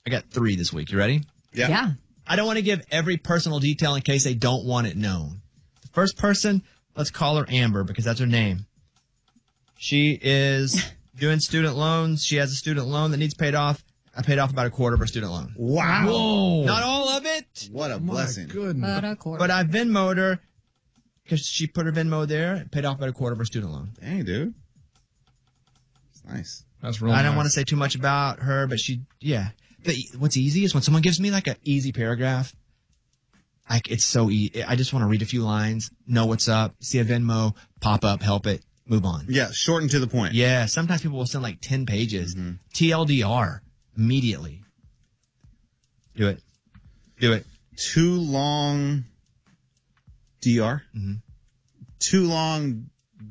I got 3 this week. You ready? Yeah. I don't want to give every personal detail in case they don't want it known. The first person, let's call her Amber because that's her name. She is doing student loans. She has a student loan that needs paid off. I paid off about a quarter of her student loan. Wow. Whoa. Not all of it. What a blessing. Goodness. But I Venmo'd her because she put her Venmo there and paid off about a quarter of her student loan. Dang, dude. It's nice. That's real I nice. don't want to say too much about her, but what's easy is when someone gives me like an easy paragraph. It's so easy. I just want to read a few lines, know what's up, see a Venmo pop up, help it, move on. Yeah, short and to the point. Yeah, sometimes people will send like 10 pages. TLDR, immediately. Do it. Too long DR? Too long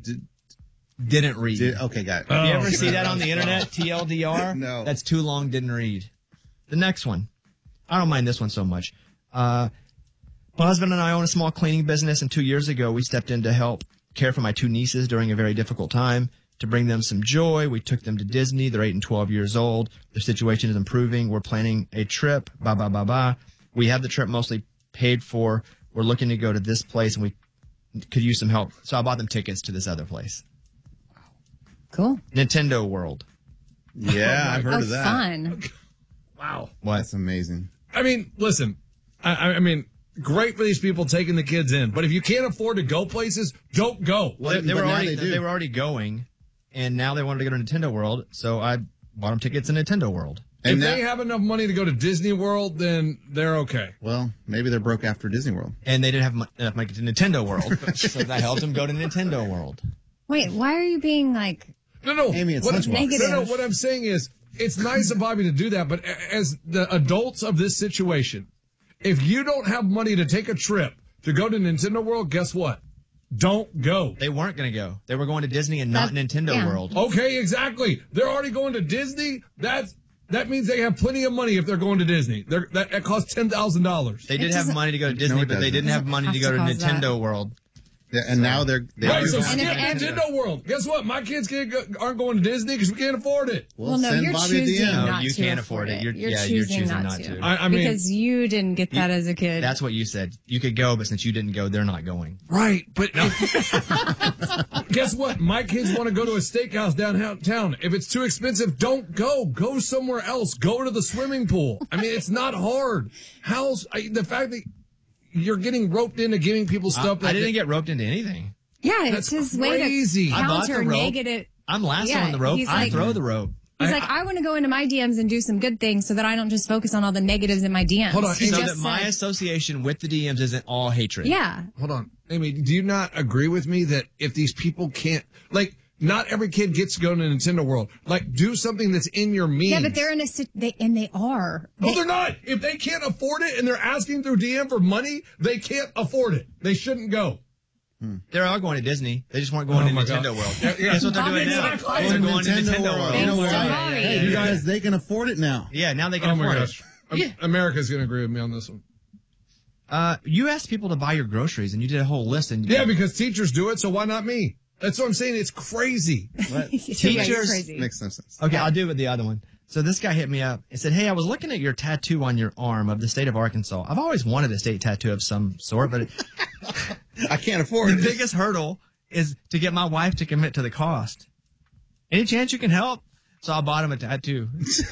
didn't read. Okay, got it. You ever see that on the internet? TLDR? No. That's too long, didn't read. The next one. I don't mind this one so much. My husband and I own a small cleaning business, and 2 years ago, we stepped in to help care for my 2 nieces during a very difficult time. To bring them some joy, we took them to Disney. They're 8 and 12 years old. Their situation is improving. We're planning a trip. We have the trip mostly paid for. We're looking to go to this place, and we could use some help. So I bought them tickets to this other place. Cool. Nintendo World. Yeah, I've heard of that. Fun. Wow. What? That's amazing. I mean, listen, I mean, great for these people taking the kids in, but if you can't afford to go places, don't go. Well, they were already going, and now they wanted to go to Nintendo World, so I bought them tickets to Nintendo World. If they have enough money to go to Disney World, then they're okay. Well, maybe they're broke after Disney World. And they didn't have enough money to Nintendo World, so that helped them go to Nintendo World. Wait, why are you being like... No, Amy, it's what, negative. No, what I'm saying is, it's nice of Bobby to do that, but as the adults of this situation, if you don't have money to take a trip to go to Nintendo World, guess what? Don't go. They weren't going to go. They were going to Disney and not Nintendo World. Okay, exactly. They're already going to Disney. That means they have plenty of money if they're going to Disney. That costs $10,000. They did have money to go to Disney, but they didn't have money to go to Nintendo World. Yeah, and now they're right, so skip Nintendo World. Guess what? My kids aren't going to Disney because we can't afford it. Well, no, you're choosing not to. No, you can't afford it. You're choosing not to. I mean, because you didn't get that as a kid. That's what you said. You could go, but since you didn't go, they're not going. Right, but guess what? My kids want to go to a steakhouse downtown. If it's too expensive, don't go. Go somewhere else. Go to the swimming pool. I mean, it's not hard. The fact that you're getting roped into giving people stuff. I didn't get roped into anything. Yeah, it's his way to counter negative. I'm lassoing the rope. I throw the rope. He's like, I want to go into my DMs and do some good things so that I don't just focus on all the negatives in my DMs. Hold on. So that my association with the DMs isn't all hatred. Yeah. Hold on. Amy, do you not agree with me that if these people can't, like, not every kid gets to go to Nintendo World. Like, do something that's in your means. Yeah, but they're in they are. No, they're not. If they can't afford it and they're asking through DM for money, they can't afford it. They shouldn't go. They're all going to Disney. They just weren't going to Nintendo World. That's what they're doing now. They're going to Nintendo World. You know what? Hey, because they can afford it now. Yeah, now they can afford it. America's going to agree with me on this one. You asked people to buy your groceries, and you did a whole list. And because teachers do it, so why not me? That's what I'm saying. It's crazy. Teachers crazy. Makes no sense. Okay, I'll do it with the other one. So this guy hit me up and said, hey, I was looking at your tattoo on your arm of the state of Arkansas. I've always wanted a state tattoo of some sort, but I can't afford it. The biggest hurdle is to get my wife to commit to the cost. Any chance you can help? So I bought him a tattoo.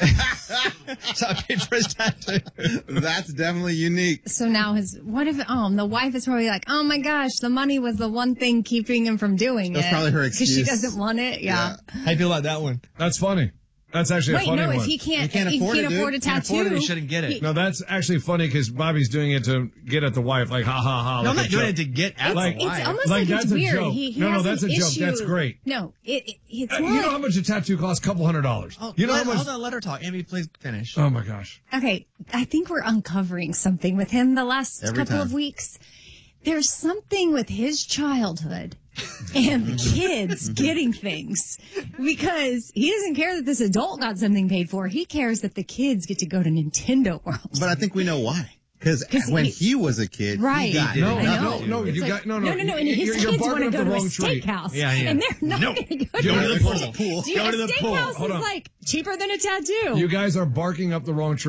So I paid for his tattoo. That's definitely unique. So now the wife is probably like, oh my gosh, the money was the one thing keeping him from doing it. That's probably her excuse. Because she doesn't want it. Yeah. How do you feel about that one? That's funny. That's actually a funny one. If he can't afford a tattoo, he shouldn't get it. No, that's actually funny because Bobby's doing it to get at the wife. Like, ha, ha, ha. No, I'm not doing it to get at the wife. It's almost like that's it's weird. Joke. No, that's a joke. That's great. No, it's you know how much a tattoo costs? $200. Oh, you know how much? Hold on, let her talk. Amy, please finish. Oh, my gosh. Okay, I think we're uncovering something with him the last couple of weeks. There's something with his childhood and the kids getting things because he doesn't care that this adult got something paid for. He cares that the kids get to go to Nintendo World. But I think we know why. Because when he was a kid, right? He got no. No. And his kids want to go to a steakhouse, and they're not going to go to the pool. A steakhouse is like cheaper than a tattoo. You guys are barking up the wrong tree.